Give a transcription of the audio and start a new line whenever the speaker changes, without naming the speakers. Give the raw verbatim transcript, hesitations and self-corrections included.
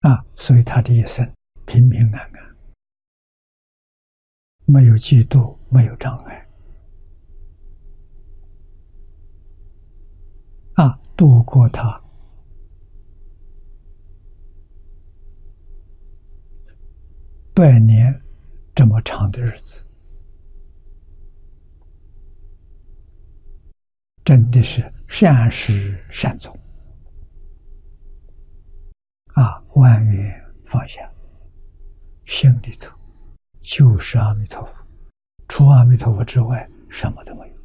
啊，所以他的一生平平安安，没有嫉妒，没有障碍，啊，度过他百年这么长的日子，真的是善始善终啊！万缘放下，心里头就是阿弥陀佛，除阿弥陀佛之外，什么都没有。